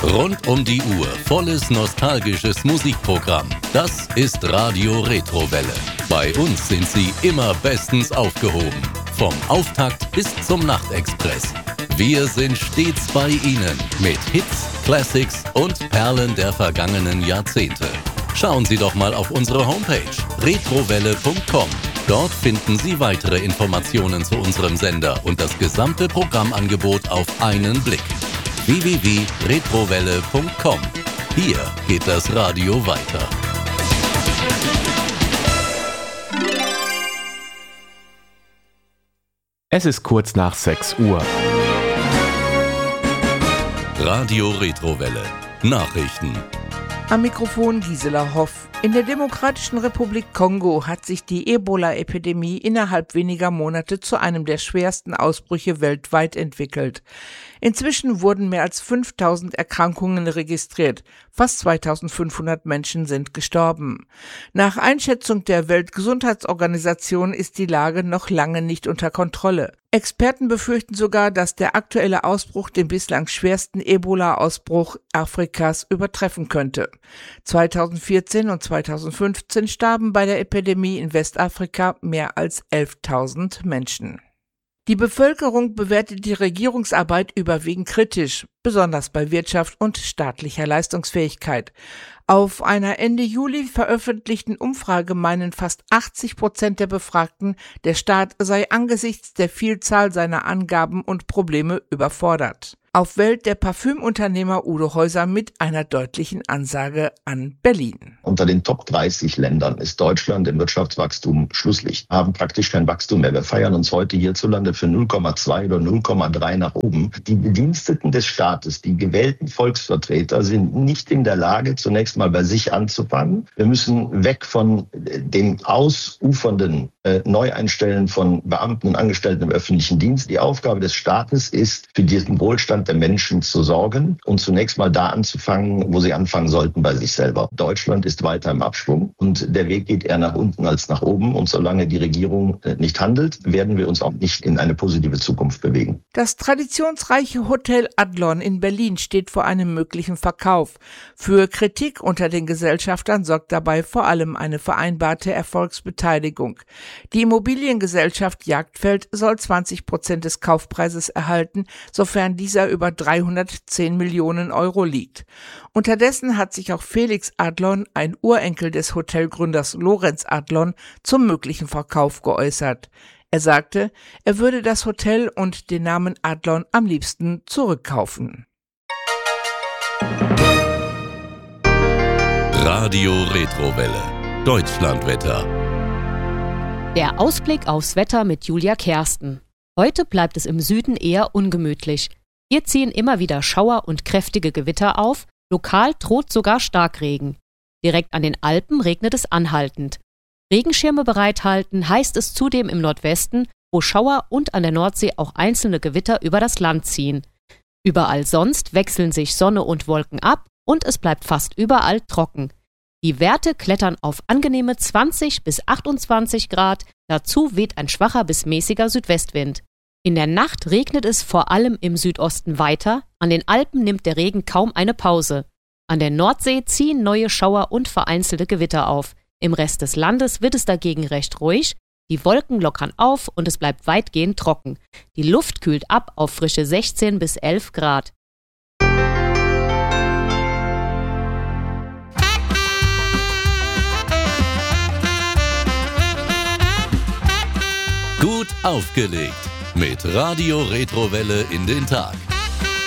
Rund um die Uhr volles nostalgisches Musikprogramm. Das ist Radio Retrowelle. Bei uns sind Sie immer bestens aufgehoben. Vom Auftakt bis zum Nachtexpress. Wir sind stets bei Ihnen mit Hits, Classics und Perlen der vergangenen Jahrzehnte. Schauen Sie doch mal auf unsere Homepage retrowelle.com. Dort finden Sie weitere Informationen zu unserem Sender und das gesamte Programmangebot auf einen Blick. www.retrowelle.com. Hier geht das Radio weiter. Es ist kurz nach 6 Uhr. Radio Retrowelle. Nachrichten. Am Mikrofon Gisela Hoff. In der Demokratischen Republik Kongo hat sich die Ebola-Epidemie innerhalb weniger Monate zu einem der schwersten Ausbrüche weltweit entwickelt. Inzwischen wurden mehr als 5000 Erkrankungen registriert. Fast 2500 Menschen sind gestorben. Nach Einschätzung der Weltgesundheitsorganisation ist die Lage noch lange nicht unter Kontrolle. Experten befürchten sogar, dass der aktuelle Ausbruch den bislang schwersten Ebola-Ausbruch Afrikas übertreffen könnte. 2014 und 2015 starben bei der Epidemie in Westafrika mehr als 11.000 Menschen. Die Bevölkerung bewertet die Regierungsarbeit überwiegend kritisch, besonders bei Wirtschaft und staatlicher Leistungsfähigkeit. Auf einer Ende Juli veröffentlichten Umfrage meinen fast 80% der Befragten, der Staat sei angesichts der Vielzahl seiner Angaben und Probleme überfordert. Auf Welt der Parfümunternehmer Udo Häuser mit einer deutlichen Ansage an Berlin. Unter den Top 30 Ländern ist Deutschland im Wirtschaftswachstum Schlusslicht, haben praktisch kein Wachstum mehr. Wir feiern uns heute hierzulande für 0,2 oder 0,3 nach oben. Die Bediensteten des Staates, die gewählten Volksvertreter sind nicht in der Lage, zunächst mal bei sich anzufangen. Wir müssen weg von dem ausufernden Neueinstellen von Beamten und Angestellten im öffentlichen Dienst. Die Aufgabe des Staates ist, für diesen Wohlstand der Menschen zu sorgen und zunächst mal da anzufangen, wo sie anfangen sollten, bei sich selber. Deutschland ist weiter im Abschwung und der Weg geht eher nach unten als nach oben. Und solange die Regierung nicht handelt, werden wir uns auch nicht in eine positive Zukunft bewegen. Das traditionsreiche Hotel Adlon in Berlin steht vor einem möglichen Verkauf. Für Kritik unter den Gesellschaftern sorgt dabei vor allem eine vereinbarte Erfolgsbeteiligung. Die Immobiliengesellschaft Jagdfeld soll 20% des Kaufpreises erhalten, sofern dieser über 310 Millionen Euro liegt. Unterdessen hat sich auch Felix Adlon, ein Urenkel des Hotelgründers Lorenz Adlon, zum möglichen Verkauf geäußert. Er sagte, er würde das Hotel und den Namen Adlon am liebsten zurückkaufen. Radio Retrowelle. Deutschlandwetter. Der Ausblick aufs Wetter mit Julia Kersten. Heute bleibt es im Süden eher ungemütlich. Hier ziehen immer wieder Schauer und kräftige Gewitter auf, lokal droht sogar Starkregen. Direkt an den Alpen regnet es anhaltend. Regenschirme bereithalten heißt es zudem im Nordwesten, wo Schauer und an der Nordsee auch einzelne Gewitter über das Land ziehen. Überall sonst wechseln sich Sonne und Wolken ab und es bleibt fast überall trocken. Die Werte klettern auf angenehme 20 bis 28 Grad, dazu weht ein schwacher bis mäßiger Südwestwind. In der Nacht regnet es vor allem im Südosten weiter, an den Alpen nimmt der Regen kaum eine Pause. An der Nordsee ziehen neue Schauer und vereinzelte Gewitter auf. Im Rest des Landes wird es dagegen recht ruhig, die Wolken lockern auf und es bleibt weitgehend trocken. Die Luft kühlt ab auf frische 16 bis 11 Grad. Gut aufgelegt. Mit Radio Retrowelle in den Tag.